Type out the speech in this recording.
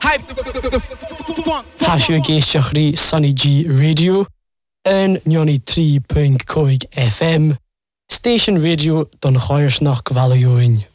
Hasio géisteach rí Sunny G Radio an 93.5 FM Station Radio don Choirsnach Gvalioin.